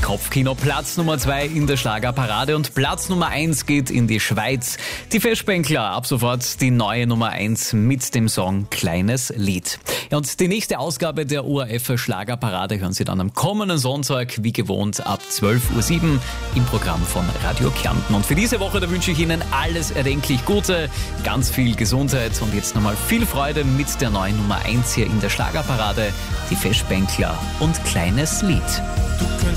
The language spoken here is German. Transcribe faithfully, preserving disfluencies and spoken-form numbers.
Kopfkino. Platz Nummer zwei in der Schlagerparade und Platz Nummer eins geht in die Schweiz. Die Festbänkler, ab sofort die neue Nummer eins mit dem Song Kleines Lied. Ja, und die nächste Ausgabe der O R F Schlagerparade hören Sie dann am kommenden Sonntag, wie gewohnt, ab zwölf Uhr sieben im Programm von Radio Kärnten. Und für diese Woche, da wünsche ich Ihnen alles erdenklich Gute, ganz viel Gesundheit und jetzt nochmal viel Freude mit der neuen Nummer eins hier in der Schlagerparade, die Festbänkler und Kleines Lied.